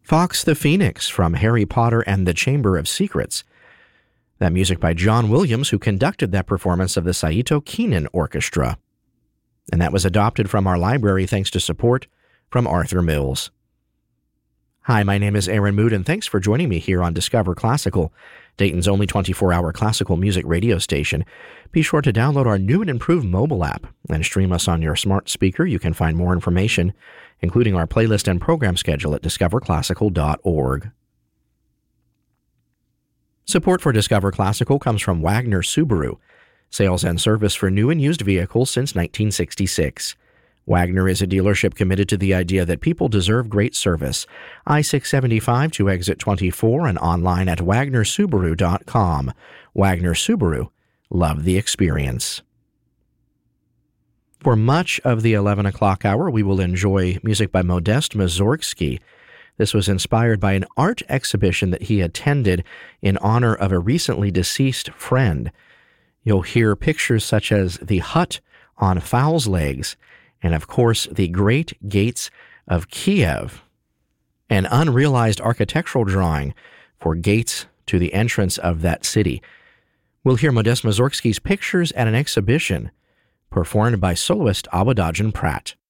Fox the Phoenix from Harry Potter and the Chamber of Secrets. That music by John Williams, who conducted that performance of the Saito Keenan Orchestra. And that was adopted from our library thanks to support from Arthur Mills. Hi, my name is Aaron Mood, and thanks for joining me here on Discover Classical, Dayton's only 24-hour classical music radio station. Be sure to download our new and improved mobile app and stream us on your smart speaker. You can find more information, including our playlist and program schedule at discoverclassical.org. Support for Discover Classical comes from Wagner Subaru, sales and service for new and used vehicles since 1966. Wagner is a dealership committed to the idea that people deserve great service. I-675 to exit 24 and online at wagnersubaru.com. Wagner Subaru, love the experience. For much of the 11 o'clock hour, we will enjoy music by Modest Mussorgsky. This was inspired by an art exhibition that he attended in honor of a recently deceased friend. You'll hear pictures such as the hut on Fowl's Legs, and of course the Great Gates of Kiev, an unrealized architectural drawing for gates to the entrance of that city. We'll hear Modest Mussorgsky's pictures at an exhibition performed by soloist Abudajan Pratt.